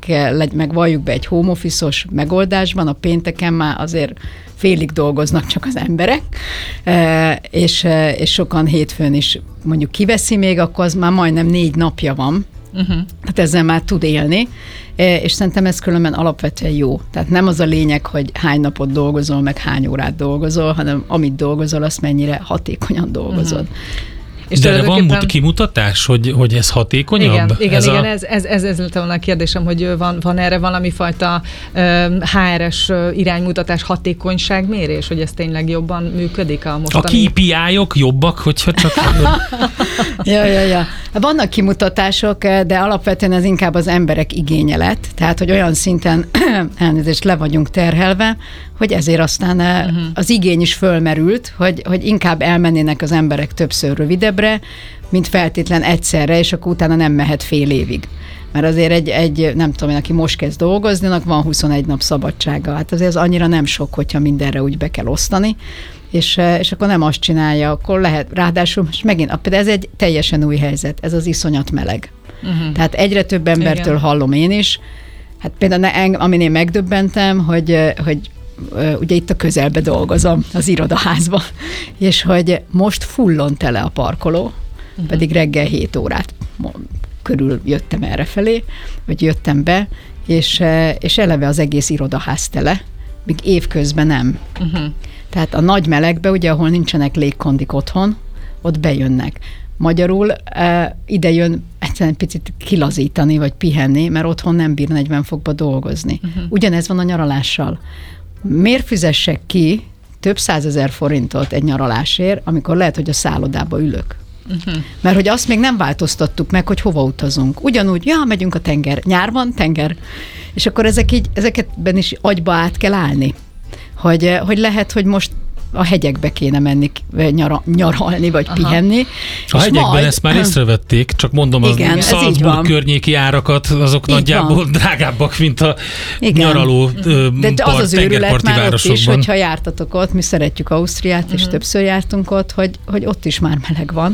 akik meg valljuk be egy home office-os megoldásban, a pénteken már azért félig dolgoznak csak az emberek, és sokan hétfőn is mondjuk kiveszi még, akkor az már majdnem 4 napja van, tehát ezzel már tud élni, és szerintem ez különben alapvetően jó. Tehát nem az a lényeg, hogy hány napot dolgozol, meg hány órát dolgozol, hanem amit dolgozol, azt mennyire hatékonyan dolgozod. És de erre van kimutatás, hogy ez hatékonyabb? Igen, ez lett volna a kérdésem, hogy van erre valami fajta HR-es iránymutás, hatékonyságmérés, hogy ez tényleg jobban működik a mostani... A KPI-ok jobbak, hogyha csak... Ja. Vannak kimutatások, de alapvetően ez inkább az emberek igénye lett, tehát hogy olyan szinten elnézést le vagyunk terhelve, hogy ezért aztán az igény is fölmerült, hogy inkább elmennének az emberek többször rövidebbre, mint feltétlen egyszerre, és akkor utána nem mehet fél évig. Mert azért egy nem tudom én, aki most kezd dolgozni, annak van 21 nap szabadsága. Hát azért az annyira nem sok, hogyha mindenre úgy be kell osztani, és akkor nem azt csinálja, akkor lehet, ráadásul most megint, például ez egy teljesen új helyzet, ez az iszonyat meleg. Tehát egyre több embertől hallom én is, hát például amin én megdöbbentem, hogy ugye itt a közelbe dolgozom, az irodaházban, és hogy most fullon tele a parkoló, pedig reggel 7 órát körül jöttem errefelé, vagy jöttem be, és eleve az egész irodaház tele, míg évközben nem. Tehát a nagy melegbe, ugye, ahol nincsenek légkondik otthon, ott bejönnek. Magyarul ide jön egyszerűen picit kilazítani, vagy pihenni, mert otthon nem bír 40 fokba dolgozni. Ugyanez van a nyaralással. Miért fizessek ki több 100 000 forintot egy nyaralásért, amikor lehet, hogy a szállodába ülök? Mert hogy azt még nem változtattuk meg, hogy hova utazunk. Ugyanúgy, megyünk a tenger. Nyár van, tenger. És akkor ezeketben is agyba át kell állni. Hogy lehet, hogy most a hegyekbe kéne menni nyaralni, vagy pihenni. A hegyekben ezt már észrevették, csak mondom, a Salzburg környéki árakat, azok nagyjából drágábbak, mint a nyaraló de az az őrület már ott is, városokban. hogyha jártatok ott, mi szeretjük Ausztriát, és többször jártunk ott, hogy ott is már meleg van.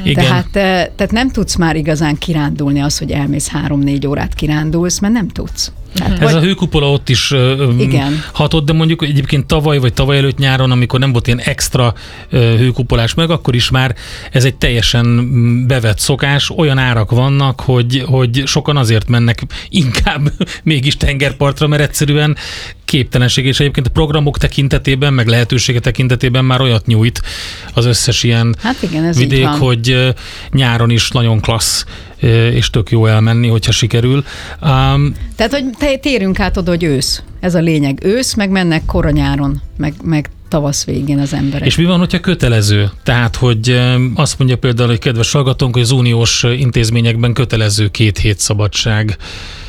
Tehát nem tudsz már igazán kirándulni az, hogy elmész 3-4 órát kirándulsz, mert nem tudsz. Ez a hőkupola ott is hatott, de mondjuk egyébként tavaly vagy tavaly előtt nyáron, amikor nem volt ilyen extra hőkupolás meg, akkor is már ez egy teljesen bevett szokás. Olyan árak vannak, hogy sokan azért mennek inkább mégis tengerpartra, mert egyszerűen képtelenség, és egyébként a programok tekintetében, meg lehetősége tekintetében már olyat nyújt az összes ilyen vidék, hogy nyáron is nagyon klassz és tök jó elmenni, hogyha sikerül. Tehát, hogy térjünk át oda, hogy ősz. Ez a lényeg. Ősz, meg mennek kora nyáron, meg tavasz végén az emberek. És mi van, hogyha kötelező? Tehát, hogy azt mondja például, hogy kedves hallgatónk, hogy az uniós intézményekben kötelező 2 hét szabadság.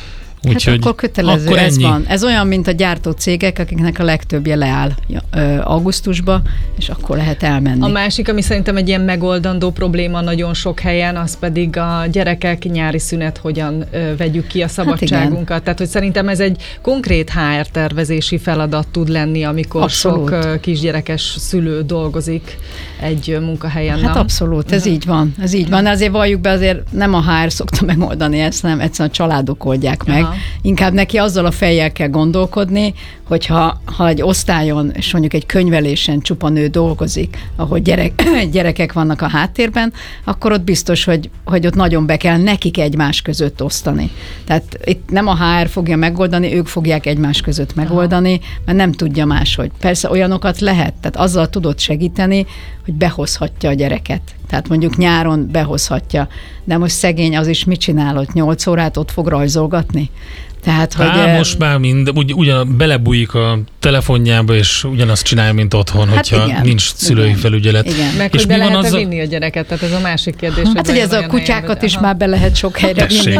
Hát akkor kötelező, akkor ez van. Ez olyan, mint a gyártó cégek, akiknek a legtöbbje leáll augusztusba, és akkor lehet elmenni. A másik, ami szerintem egy ilyen megoldandó probléma nagyon sok helyen, az pedig a gyerekek nyári szünet, hogyan vegyük ki a szabadságunkat. Hát tehát, hogy szerintem ez egy konkrét HR tervezési feladat tud lenni, amikor abszolút. Sok kisgyerekes szülő dolgozik egy munkahelyen. Hát abszolút, ez így van. Ez így van. Azért valljuk be, azért nem a HR szokta megoldani ezt, hanem egyszerűen a családok oldják meg. Inkább neki azzal a fejjel kell gondolkodni, hogyha egy osztályon, és mondjuk egy könyvelésen csupa nő dolgozik, ahol gyerekek vannak a háttérben, akkor ott biztos, hogy ott nagyon be kell nekik egymás között osztani. Tehát itt nem a HR fogja megoldani, ők fogják egymás között megoldani, mert nem tudja máshogy. Persze olyanokat lehet, tehát azzal tudod segíteni, hogy behozhatja a gyereket. Tehát mondjuk nyáron behozhatja, de most szegény az is mit csinálod? 8 órát ott fog rajzolgatni? Tehát, hogy most már ugyan belebújik a telefonjába, és ugyanazt csinálja, mint otthon, hogyha nincs szülői felügyelet. Igen. Meg és hogy be lehet vinni a gyereket? Tehát ez a másik kérdés. Hát, hogy ez a kutyákat is már be lehet sok helyre vinni,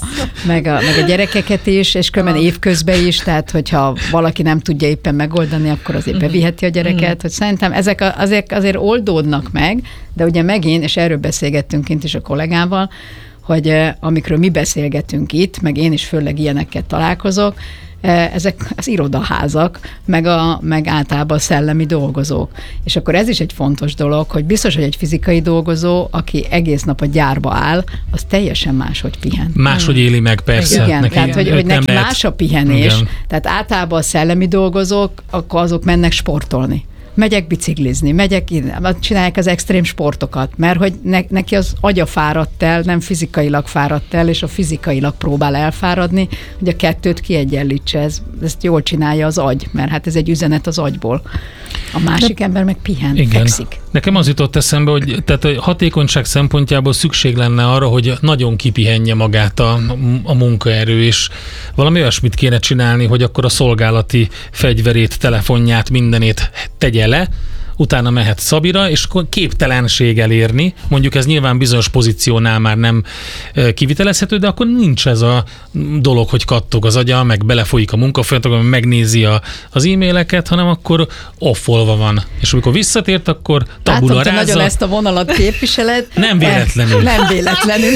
meg a gyerekeket is, és különben évközben is, tehát hogyha valaki nem tudja éppen megoldani, akkor azért beviheti a gyereket. Hogy szerintem ezek azért oldódnak meg, de ugye megint, és erről beszélgettünk kint is a kollégával, hogy amikről mi beszélgetünk itt, meg én is főleg ilyenekkel találkozok, ezek az irodaházak, meg általában a szellemi dolgozók. És akkor ez is egy fontos dolog, hogy biztos, hogy egy fizikai dolgozó, aki egész nap a gyárba áll, az teljesen máshogy pihen. Máshogy éli meg, persze. Igen, neki, tehát hogy neki más a pihenés. Igen. Tehát általában a szellemi dolgozók, akkor azok mennek sportolni. Megyek biciklizni, csinálják az extrém sportokat, mert hogy neki az agya fáradt el, nem fizikailag fáradt el, és a fizikailag próbál elfáradni, hogy a kettőt kiegyenlítse. Ezt jól csinálja az agy, mert hát ez egy üzenet az agyból. A másik ember meg pihen, fekszik. Nekem az jutott eszembe, hogy tehát a hatékonyság szempontjából szükség lenne arra, hogy nagyon kipihenje magát a munkaerő, és valami olyasmit kéne csinálni, hogy akkor a szolgálati fegyverét, telefonját, mindenét tegye le, utána mehet szabira, és akkor képtelenség elérni, mondjuk ez nyilván bizonyos pozíciónál már nem kivitelezhető, de akkor nincs ez a dolog, hogy kattog az agya, meg belefolyik a munkafolyamatokban, megnézi az e-maileket, hanem akkor offolva van. És amikor visszatért, akkor tabula rázza. Látom, te nagyon ezt a vonalat képviseled. Nem véletlenül. Nem véletlenül.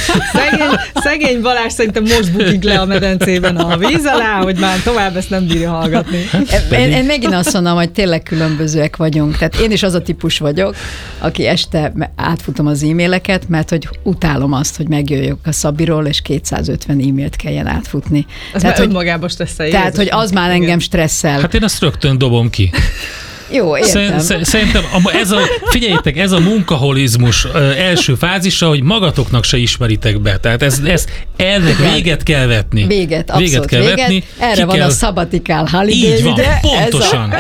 Szegény Balázs szerintem most bukik le a medencében a víz alá, hogy már tovább ezt nem bírja hallgatni. Én megint azt mondom, hogy tényleg különbözőek vagyunk. Tehát én is az a típus vagyok, aki este átfutom az e-maileket, mert hogy utálom azt, hogy megjöjjök a Szabiról, és 250 e-mailt kelljen átfutni. Ez már önmagában stresszelje. Tehát, hogy az már engem stresszel. Hát én azt rögtön dobom ki. Jó, értem. Szerintem figyeljétek, ez a munkaholizmus első fázisa, hogy magatoknak se ismeritek be. Tehát ezt véget kell vetni. Véget kell vetni. Erre van a sabbatical holiday. Így van, pontosan.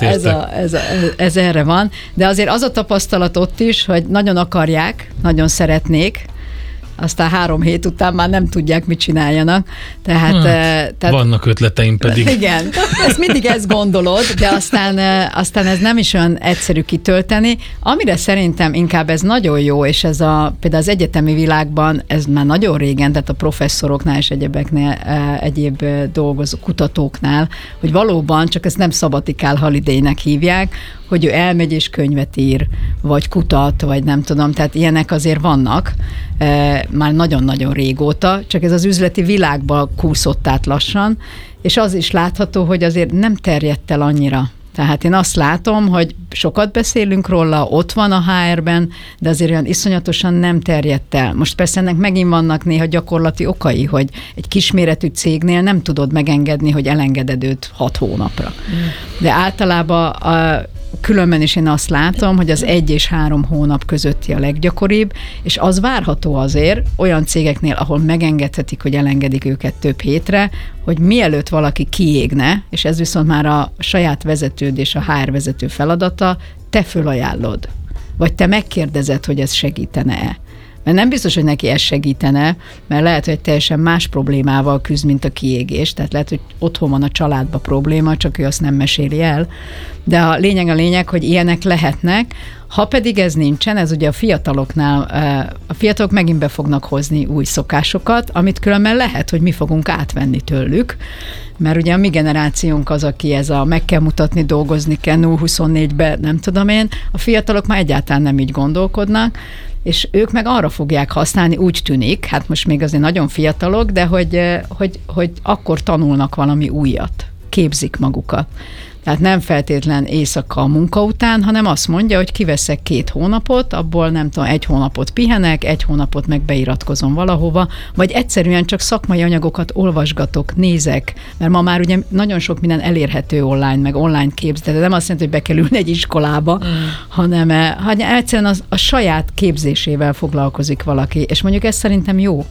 Ez erre van. De azért az a tapasztalat ott is, hogy nagyon akarják, nagyon szeretnék, aztán 3 hét után már nem tudják, mit csináljanak. Tehát vannak ötleteim pedig. Igen, mindig ezt gondolod, de aztán ez nem is olyan egyszerű kitölteni. Amire szerintem inkább ez nagyon jó, és ez például az egyetemi világban ez már nagyon régen, tehát a professzoroknál és egyéb dolgozó kutatóknál, hogy valóban, csak ezt nem sabbatical holiday-nek hívják, hogy ő elmegy és könyvet ír, vagy kutat, vagy nem tudom, tehát ilyenek azért vannak már nagyon-nagyon régóta, csak ez az üzleti világba kúszott át lassan, és az is látható, hogy azért nem terjedt el annyira. Tehát én azt látom, hogy sokat beszélünk róla, ott van a HR-ben, de azért olyan iszonyatosan nem terjedt el. Most persze ennek megint vannak néha gyakorlati okai, hogy egy kisméretű cégnél nem tudod megengedni, hogy elengeded őt 6 hónapra. De általában különben is én azt látom, hogy az 1 és 3 hónap közötti a leggyakoribb, és az várható azért olyan cégeknél, ahol megengedhetik, hogy elengedik őket több hétre, hogy mielőtt valaki kiégne, és ez viszont már a saját vezetőd és a HR vezető feladata, te fölajánlod. Vagy te megkérdezed, hogy ez segítene-e. Mert nem biztos, hogy neki ez segítene, mert lehet, hogy teljesen más problémával küzd, mint a kiégés. Tehát lehet, hogy otthon van a családban probléma, csak ő azt nem meséli el. De a lényeg, hogy ilyenek lehetnek. Ha pedig ez nincsen, ez ugye a fiatalok megint be fognak hozni új szokásokat, amit különben lehet, hogy mi fogunk átvenni tőlük. Mert ugye a mi generációnk az, aki meg kell mutatni, dolgozni kell 0-24-be, nem tudom én, a fiatalok már egyáltalán nem így gondolkodnak, és ők meg arra fogják használni, úgy tűnik, hát most még azért nagyon fiatalok, de hogy akkor tanulnak valami újat, képzik magukat. Tehát nem feltétlen éjszaka a munka után, hanem azt mondja, hogy kiveszek 2 hónapot, abból nem tudom, 1 hónapot pihenek, 1 hónapot meg beiratkozom valahova, vagy egyszerűen csak szakmai anyagokat olvasgatok, nézek, mert ma már ugye nagyon sok minden elérhető online, meg online képzés, de nem azt jelenti, hogy be kell ülni egy iskolába, hanem egyszerűen a saját képzésével foglalkozik valaki, és mondjuk ez szerintem jó.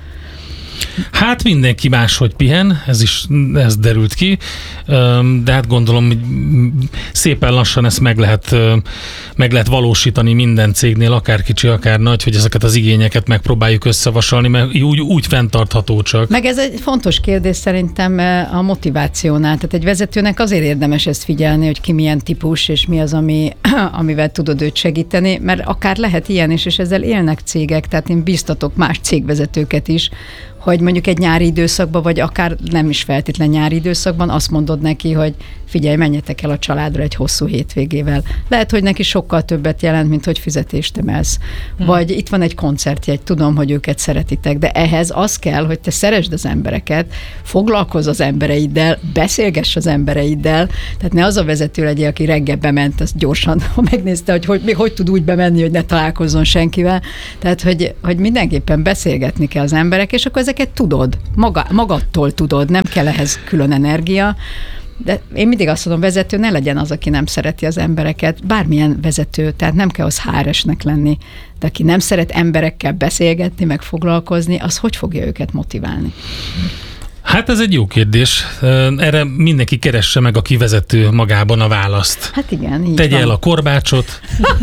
Hát mindenki máshogy pihen, ez derült ki, de hát gondolom, hogy szépen lassan ezt meg lehet valósítani minden cégnél, akár kicsi, akár nagy, hogy ezeket az igényeket megpróbáljuk összevasalni, mert úgy fenntartható csak. Meg ez egy fontos kérdés szerintem a motivációnál, tehát egy vezetőnek azért érdemes ezt figyelni, hogy ki milyen típus, és mi az, amivel tudod őt segíteni, mert akár lehet ilyen is, és ezzel élnek cégek, tehát én biztatok más cégvezetőket is, hogy mondjuk egy nyári időszakban, vagy akár nem is feltétlen nyári időszakban azt mondod neki, hogy figyelj, menjetek el a családra egy hosszú hétvégével. Lehet, hogy neki sokkal többet jelent, mint hogy fizetést emelsz. Vagy itt van egy koncertjegy, tudom, hogy őket szeretitek, de ehhez az kell, hogy te szeresd az embereket, foglalkozz az embereiddel, beszélgess az embereiddel, tehát ne az a vezető legyél, aki reggel bement, azt gyorsan megnézte, hogy tud úgy bemenni, hogy ne találkozzon senkivel. Tehát, hogy mindenképpen beszélgetni kell az emberek, és akkor ezeket tudod, magadtól tudod, nem kell ehhez külön energia. De én mindig azt mondom, vezető ne legyen az, aki nem szereti az embereket, bármilyen vezető, tehát nem kell az HR-esnek lenni, de aki nem szeret emberekkel beszélgetni, meg foglalkozni, az hogy fogja őket motiválni? Hát ez egy jó kérdés. Erre mindenki keresse meg, aki vezető magában a választ. Hát igen, így Tegye van. el a korbácsot.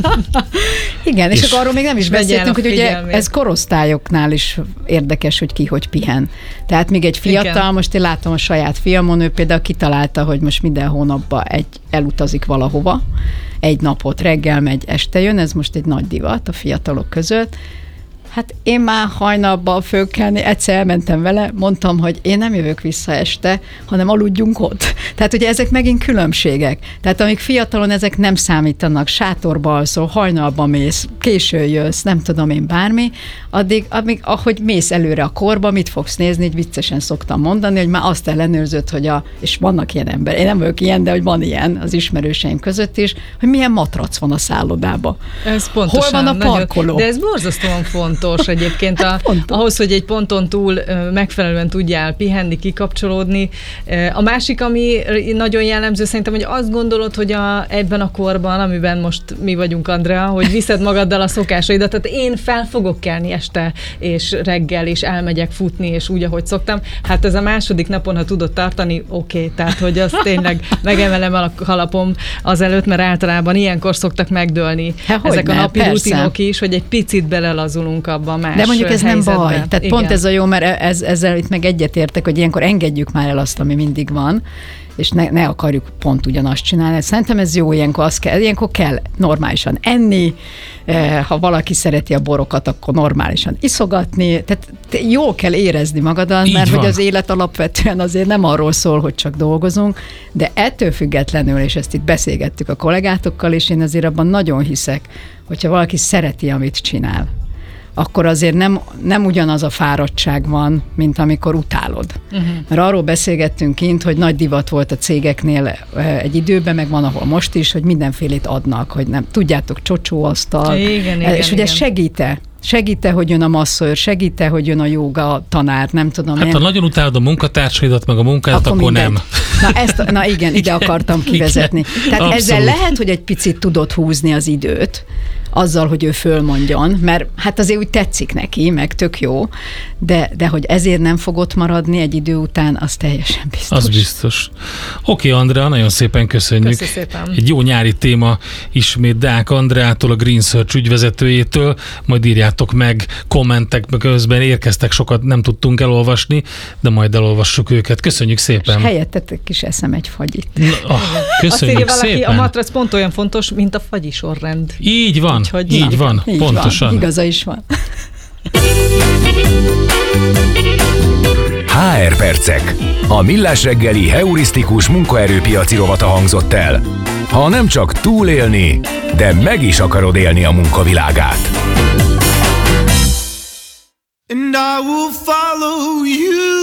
Igen, és akkor arról még nem is beszéltünk, hogy ugye ez korosztályoknál is érdekes, hogy ki hogy pihen. Tehát még egy fiatal, igen. Most én látom a saját fiamon, ő például kitalálta, hogy most minden hónapban elutazik valahova, egy napot reggel megy, este jön, ez most egy nagy divat a fiatalok között. Hát én már hajnalban fölkelni, egyszer elmentem vele, mondtam, hogy én nem jövök vissza este, hanem aludjunk ott. Tehát ugye ezek megint különbségek. Tehát amíg fiatalon ezek nem számítanak, sátorba alszol, hajnalba mész, későn jössz, nem tudom én bármi, addig, ahogy mész előre a korba, mit fogsz nézni, így viccesen szoktam mondani, hogy már azt ellenőrzöd, hogy és vannak ilyen ember, én nem vagyok ilyen, de hogy van ilyen az ismerőseim között is, hogy milyen matrac van a szállodában. Ez pontosan. Hol van a parkoló? De ez borzasztóan fontos egyébként ahhoz, hogy egy ponton túl megfelelően tudjál pihenni, kikapcsolódni. A másik, ami nagyon jellemző szerintem, hogy azt gondolod, hogy ebben a korban, amiben most mi vagyunk, Andrea, hogy viszed magaddal a szokásaidat, tehát én fel fogok kelni este, és reggel, és elmegyek futni, és úgy, ahogy szoktam. Hát ez a második napon, ha tudod tartani, oké, tehát hogy azt tényleg megemelem a kalapom azelőtt, mert általában ilyenkor szoktak megdőlni ezek a napi rutinok is, hogy egy picit belelazulunk abban más. De mondjuk ez helyzetben. nem baj. Tehát igen. Pont ez a jó, mert ezzel itt meg egyetértek, hogy ilyenkor engedjük már el azt, ami mindig van, és ne akarjuk pont ugyanazt csinálni. Szerintem ez jó, ilyenkor kell normálisan enni, ha valaki szereti a borokat, akkor normálisan iszogatni, tehát jól kell érezni magadat, mert hogy az élet alapvetően azért nem arról szól, hogy csak dolgozunk, de ettől függetlenül, és ezt itt beszélgettük a kollégátokkal, és én azért abban nagyon hiszek, hogyha valaki szereti, amit csinál, akkor azért nem ugyanaz a fáradtság van, mint amikor utálod. Mert arról beszélgettünk kint, hogy nagy divat volt a cégeknél egy időben, meg van, ahol most is, hogy mindenfélét adnak, hogy nem tudjátok, csocsóasztal. És ugye segít-e, hogy jön a masször, segít-e, hogy jön a jóga tanár, nem tudom. Hát ha nagyon utálod a munkatársaidat, meg a munkádat, akkor nem. Na igen, ide akartam kivezetni. Igen, tehát abszolút. Ezzel lehet, hogy egy picit tudod húzni az időt, azzal, hogy ő fölmondjon, mert hát azért úgy tetszik neki, meg tök jó, de hogy ezért nem fog ott maradni egy idő után, az teljesen biztos. Az biztos. Oké, Andrea, nagyon szépen köszönjük. Köszönöm szépen. Egy jó nyári téma ismét Deák Andreától, a Green Search ügyvezetőjétől, majd írjátok meg, kommentek közben érkeztek, sokat nem tudtunk elolvasni, de majd elolvassuk őket. Köszönjük szépen. És helyettetek is eszem egy fagyit. Köszönjük azt írja valaki, szépen. A matrac pont olyan fontos, mint a fagyi sorrend. Így van. Úgyhogy így van, pontosan. Van, igaza is van. HR percek. A Millás reggeli heurisztikus munkaerőpiaci rovata hangzott el. Ha nem csak túlélni, de meg is akarod élni a munkavilágát. And I will follow you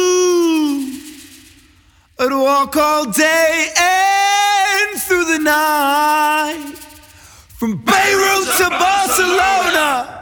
and walk all day and through the night. From Beirut to Barcelona,